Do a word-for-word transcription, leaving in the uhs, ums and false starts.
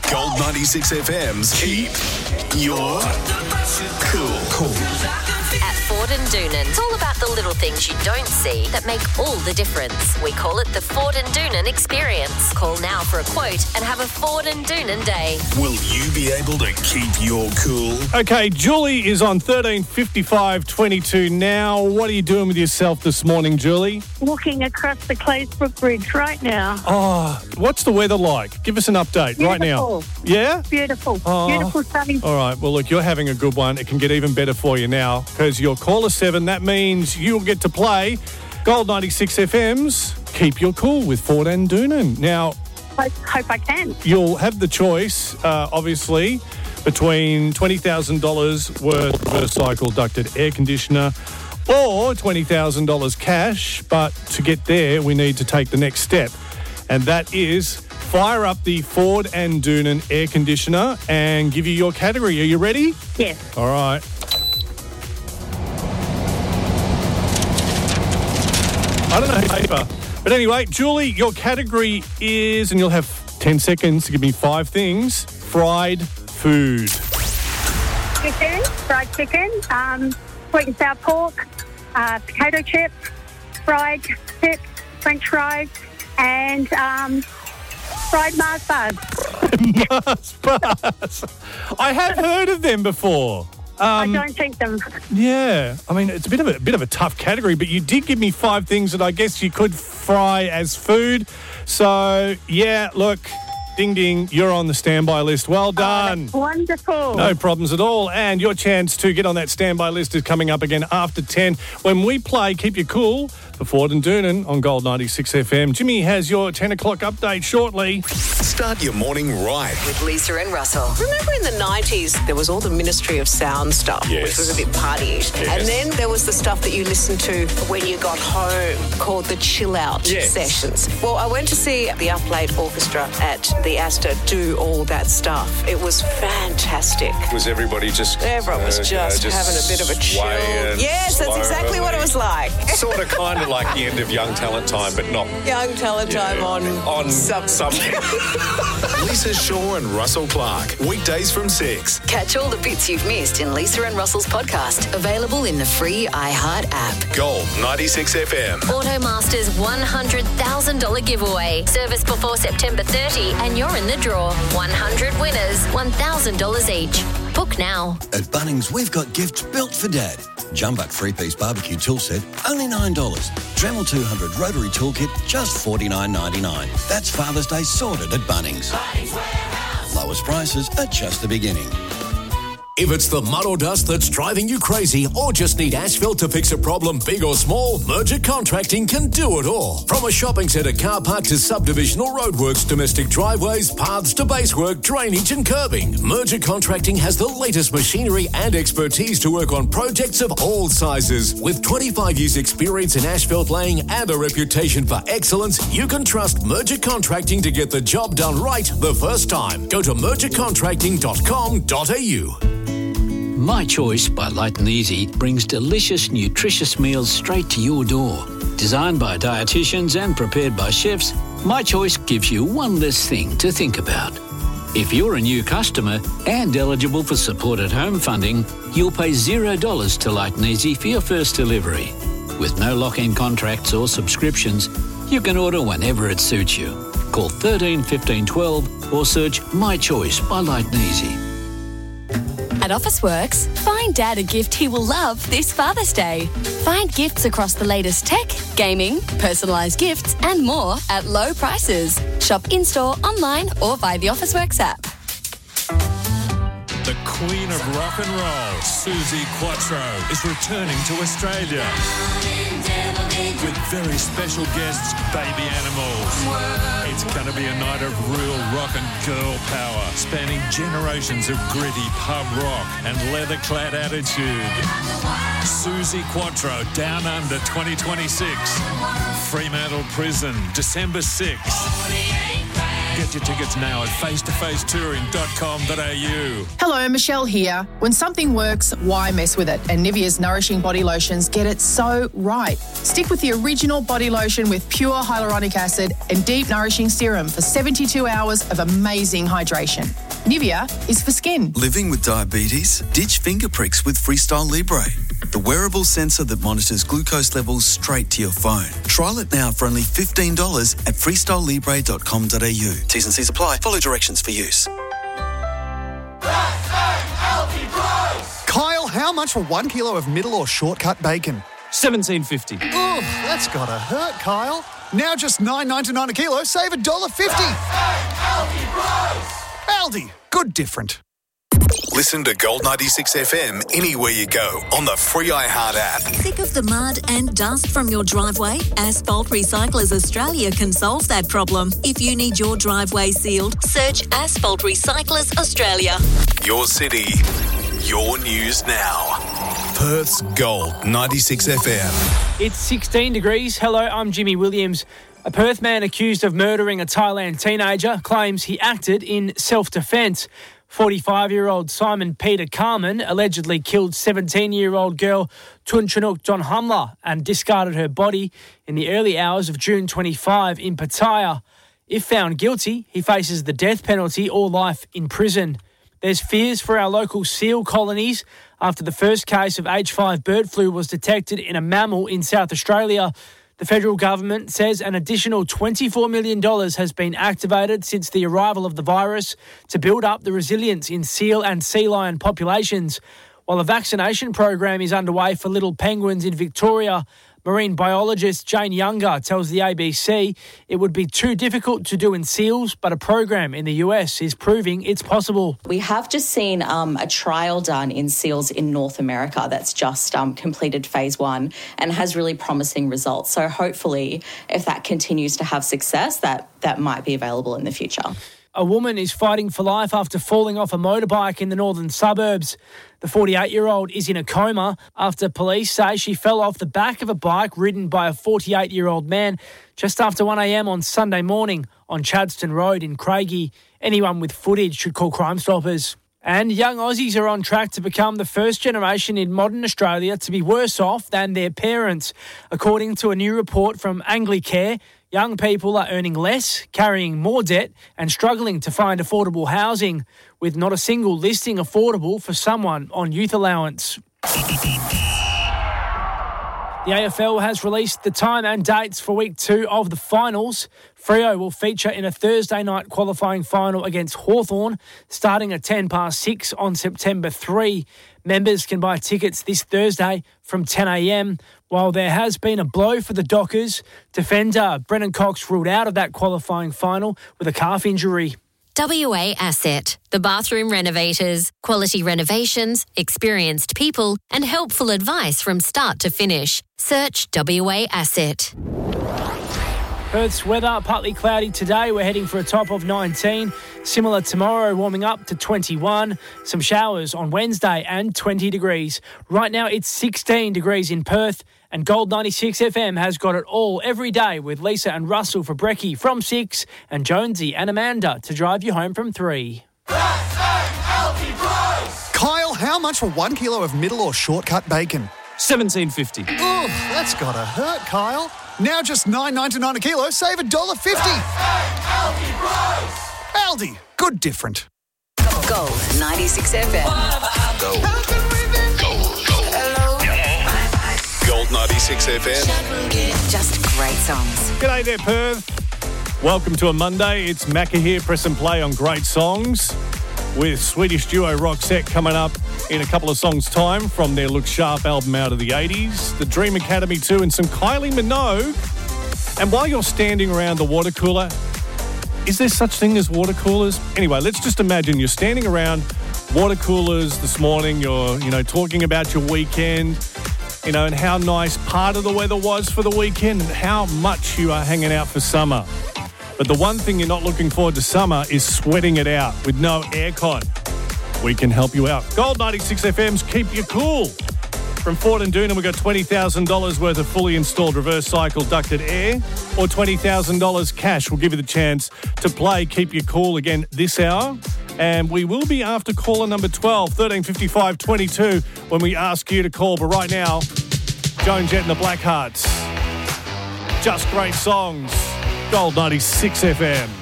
Gold ninety-six F M's Keep Your Cool. Cool. At Ford and Doonan, it's all about the little things you don't see that make all the difference. We call it the Ford and Doonan experience. Call now for a quote and have a Ford and Doonan day. Will you be able to keep your cool? Okay, Julie is on thirteen fifty-five twenty-two now. What are you doing with yourself this morning, Julie? Walking across the Claysbrook Bridge right now. Oh, what's the weather like? Give us an update Beautiful. right now. Yeah? Beautiful. Oh. Beautiful sunny. All right, well, look, you're having a good one. It can get even better for you now because you're caller seven. That means you'll get to play Gold ninety-six F M's Keep Your Cool with Ford and Doonan. Now, Hope, hope I can. you'll have the choice, uh, obviously, between twenty thousand dollars worth of Vercycle ducted air conditioner or twenty thousand dollars cash. But to get there, we need to take the next step, and that is fire up the Ford and Doonan air conditioner and give you your category. Are you ready? Yes. All right. I don't know paper. But anyway, Julie, your category is, and you'll have ten seconds to give me five things, fried food. Chicken, fried chicken, um, sweet and sour pork, uh, potato chips, fried chips, French fries, and um, fried Mars bars. Mars bars. I have heard of them before. Um, I don't think them. Yeah, I mean, it's a bit of a, a bit of a tough category, but you did give me five things that I guess you could fry as food. So, yeah, look, ding, ding, you're on the standby list. Well done. Oh, that's wonderful. No problems at all. And your chance to get on that standby list is coming up again after ten. When we play Keep You Cool, the Ford and Doonan on Gold ninety-six F M. Jimmy has your ten o'clock update shortly. Start your morning right. With Lisa and Russell. Remember in the nineties, there was all the Ministry of Sound stuff, Yes. which was a bit partyish. Yes. And then there was the stuff that you listened to when you got home called the chill out Yes. sessions. Well, I went to see the Up Late Orchestra at the Astor do all that stuff. It was fantastic. Was everybody just... Everyone was uh, just, uh, having a bit of a chill. swaying Yes, that's exactly what it was like. Sort of kind of like the end of Young Talent Time, but not Young Talent Time on, on some... some... Lisa Shaw and Russell Clark. Weekdays from six. Catch all the bits you've missed in Lisa and Russell's podcast. Available in the free iHeart app. Gold ninety-six F M. Automaster's one hundred thousand dollars giveaway. Service before September thirtieth and you're in the draw. one hundred winners, one thousand dollars each. Book now. At Bunnings, we've got gifts built for Dad. Jumbuck three-piece barbecue tool set, only nine dollars. Dremel two hundred rotary toolkit, just forty-nine ninety-nine. That's Father's Day sorted at Bunnings. Bunnings Warehouse. Lowest prices are just the beginning. If it's the mud or dust that's driving you crazy or just need asphalt to fix a problem big or small, Merger Contracting can do it all. From a shopping centre, car park to subdivisional roadworks, domestic driveways, paths to basework, drainage and curbing, Merger Contracting has the latest machinery and expertise to work on projects of all sizes. With twenty-five years experience in asphalt laying and a reputation for excellence, you can trust Merger Contracting to get the job done right the first time. Go to merger contracting dot com dot a u. My Choice by Light and Easy brings delicious, nutritious meals straight to your door. Designed by dietitians and prepared by chefs, My Choice gives you one less thing to think about. If you're a new customer and eligible for supported home funding, you'll pay zero dollars to Light and Easy for your first delivery. With no lock-in contracts or subscriptions, you can order whenever it suits you. Call thirteen fifteen twelve or search My Choice by Light and Easy. At Officeworks, find Dad a gift he will love this Father's Day. Find gifts across the latest tech, gaming, personalised gifts and more at low prices. Shop in-store, online or via the Officeworks app. The Queen of Rock and Roll, Suzi Quatro, is returning to Australia with very special guests, Baby Animals. It's going to be a night of real rock and girl power, spanning generations of gritty pub rock and leather-clad attitude. Suzi Quatro, Down Under twenty twenty-six. Fremantle Prison, December sixth. Get Get your tickets now at face to face touring dot com dot a u. Hello, Michelle here. When something works, why mess with it? And Nivea's Nourishing Body Lotions get it so right. Stick with the original body lotion with pure hyaluronic acid and deep nourishing serum for seventy-two hours of amazing hydration. Nivea is for skin. Living with diabetes? Ditch finger pricks with Freestyle Libre, the wearable sensor that monitors glucose levels straight to your phone. Trial it now for only fifteen dollars at freestyle libre dot com dot a u. T's and C's apply. Follow directions for use. Kyle, how much for one kilo of middle or shortcut bacon? seventeen fifty. Oof, that's gotta hurt, Kyle. Now just nine ninety-nine a kilo, save one dollar fifty. Aldi, good different. Listen to Gold ninety-six F M anywhere you go on the free iHeart app. Sick of the mud and dust from your driveway? Asphalt Recyclers Australia can solve that problem. If you need your driveway sealed, search Asphalt Recyclers Australia. Your city, your news now. Perth's Gold ninety-six F M. It's sixteen degrees. Hello, I'm Jimmy Williams. A Perth man accused of murdering a Thailand teenager claims he acted in self-defence. forty-five-year-old Simon Peter Carmen allegedly killed seventeen-year-old girl Tun Chunuk Donhamla and discarded her body in the early hours of June twenty-fifth in Pattaya. If found guilty, he faces the death penalty or life in prison. There's fears for our local seal colonies after the first case of H five bird flu was detected in a mammal in South Australia. The federal government says an additional twenty-four million dollars has been activated since the arrival of the virus to build up the resilience in seal and sea lion populations. While a vaccination program is underway for little penguins in Victoria, marine biologist Jane Younger tells the A B C it would be too difficult to do in seals, but a program in the U S is proving it's possible. We have just seen um, a trial done in seals in North America that's just um, completed phase one and has really promising results. So hopefully, if that continues to have success, that, that might be available in the future. A woman is fighting for life after falling off a motorbike in the northern suburbs. The forty-eight-year-old is in a coma after police say she fell off the back of a bike ridden by a forty-eight-year-old man just after one a.m. on Sunday morning on Chadstone Road in Craigie. Anyone with footage should call Crime Stoppers. And young Aussies are on track to become the first generation in modern Australia to be worse off than their parents. According to a new report from Anglicare, young people are earning less, carrying more debt and struggling to find affordable housing, with not a single listing affordable for someone on youth allowance. The A F L has released the time and dates for week two of the finals. Freo will feature in a Thursday night qualifying final against Hawthorn, starting at ten past six on September third. Members can buy tickets this Thursday from ten a.m. While there has been a blow for the Dockers, defender Brennan Cox ruled out of that qualifying final with a calf injury. W A Asset, the bathroom renovators, quality renovations, experienced people, and helpful advice from start to finish. Search W A Asset. Perth's weather, partly cloudy today. We're heading for a top of nineteen. Similar tomorrow, warming up to twenty-one. Some showers on Wednesday and twenty degrees. Right now, it's sixteen degrees in Perth. And Gold ninety-six F M has got it all every day with Lisa and Russell for brekkie from six and Jonesy and Amanda to drive you home from three. Kyle, how much for one kilo of middle or shortcut bacon? seventeen fifty. Oof, that's gotta hurt, Kyle. Now just nine ninety-nine a kilo, save one dollar fifty. Aldi, good different. Gold ninety-six F M. Gold. Gold. Gold. Gold ninety-six F M. Just great songs. G'day there, Perth. Welcome to a Monday. It's Macca here. Press and play on great songs with Swedish duo Roxette coming up in a couple of songs' time from their Look Sharp album out of the eighties. The Dream Academy too, and some Kylie Minogue. And while you're standing around the water cooler, is there such thing as water coolers? Anyway, let's just imagine you're standing around water coolers this morning. You're, you know, talking about your weekend, you know, and how nice part of the weather was for the weekend and how much you are hanging out for summer. But the one thing you're not looking forward to summer is sweating it out with no aircon. We can help you out. Gold ninety-six F M's Keep You Cool. From Ford and Doona, we've got twenty thousand dollars worth of fully installed reverse cycle ducted air or twenty thousand dollars cash. We'll give you the chance to play Keep Your Cool again this hour. And we will be after caller number twelve, thirteen fifty-five twenty-two, when we ask you to call. But right now, Joan Jett and the Blackhearts. Just great songs. Gold ninety-six F M.